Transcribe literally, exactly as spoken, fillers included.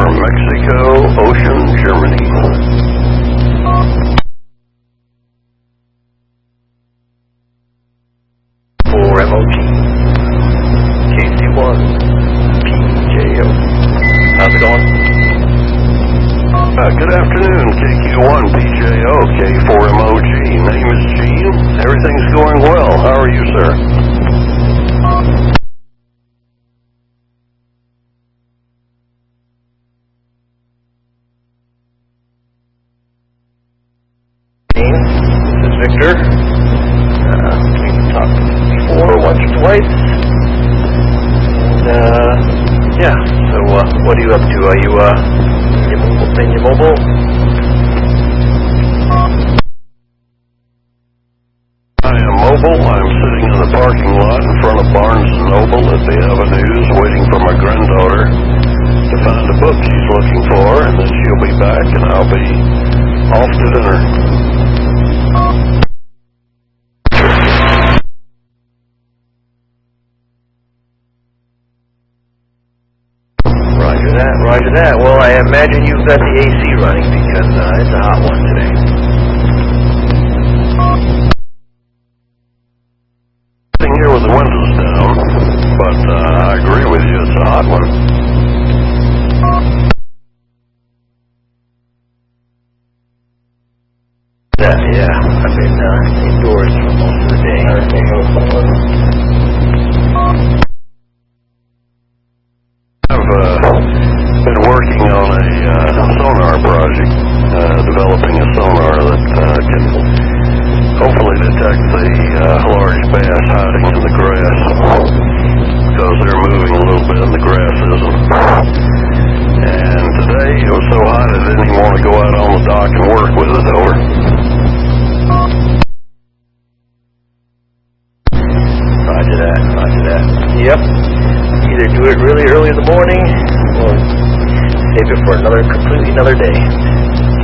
from Mexico, Ocean, Germany. For M O G, K C one, P J O. How's it going? Uh, good afternoon, K Q one, P J O, K four M O G. Name is Gene. Everything's going well. How are you, sir? Gene, this is Victor. Uh, we've talked before, once or twice. And, uh, yeah, so, uh, what are you up to? Are you, uh, in your mobile? In your mobile? I am mobile. I'm sitting in the parking lot in front of Barnes and Noble at the Avenues waiting for my granddaughter to find a book she's looking for, and then she'll be back and I'll be off to dinner. Roger that, roger that. Well, I imagine you've got the A C running because uh, it's a hot one today. Sitting here with the windows down, but uh, I agree with you, it's a hot one. Yeah, yeah. I've been uh, indoors for most of the day. I've uh, been working on a uh, sonar project, uh, developing a sonar that uh, can hopefully detect the uh, large bass hiding in the grass, because they're moving a little bit and the grass isn't. And today it was so hot I didn't even want to go out on the dock and work with it. Over. Roger that, roger that. Yep. Either do it really early in the morning or save it for another, completely another day.